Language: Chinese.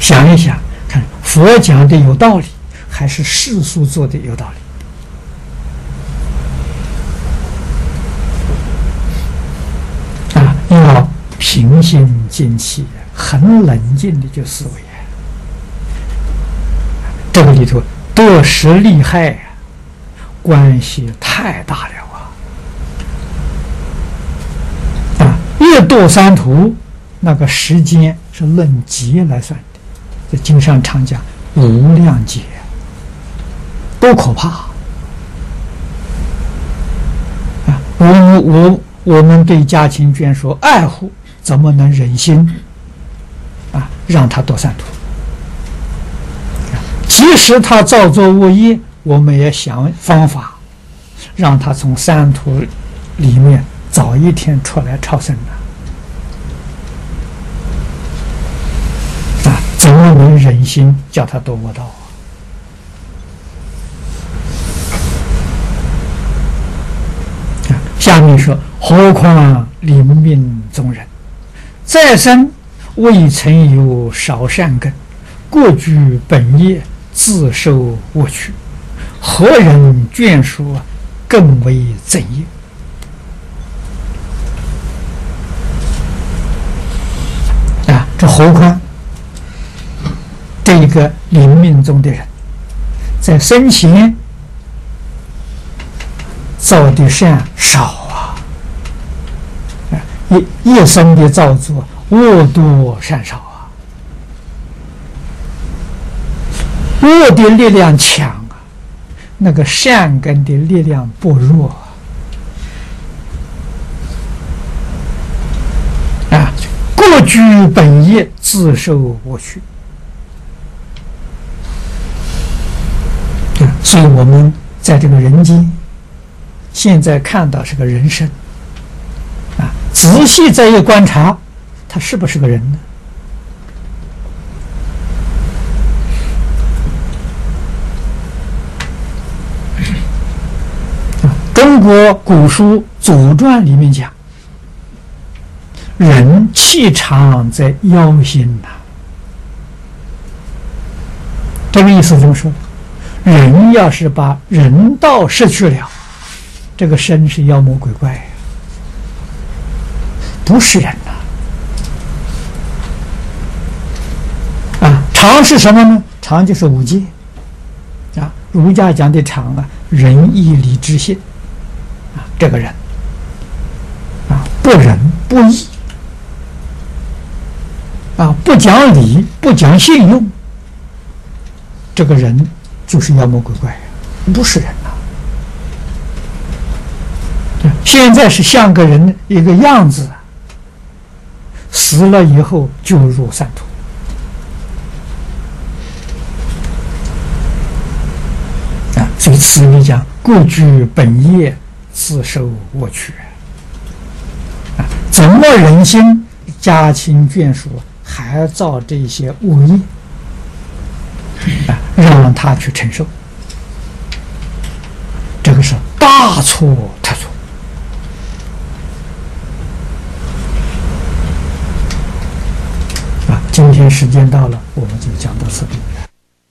想一想，看佛讲的有道理，还是世俗做的有道理？要平心静气，很冷静的就思维。这个里头得失利害关系太大了越堕三途，那个时间是论劫来算的。这经上常讲无量劫，多可怕我们对家亲眷属爱护，怎么能忍心让他堕三途？即使他造作恶业，我们也想方法让他从三途里面早一天出来超生怎么能忍心叫他堕恶道下面说，何况临命中人，再生未曾有少善根，过居本业，自受恶趣，何人眷属更为憎业？这何况这个临命中的人，在生前造的善少一生的造作恶多善少恶的力量强那个善根的力量不弱过居本业，自受恶趣。所以我们在这个人间现在看到是个人生仔细再一观察，他是不是个人呢？中国古书《左传》里面讲，人气场在腰心这个意思怎么说？人要是把人道失去了，这个身是妖魔鬼怪不是人常是什么呢？常就是五戒儒家讲的常仁义礼智信这个人不仁不义不讲理不讲信用，这个人就是妖魔鬼怪不是人现在是像个人一个样子死了以后就入三途所以此里讲过居本业，自受恶趣怎么忍心家亲眷属还造这些恶业让他去承受？这个是大错特错今天时间到了，我们就讲到此地。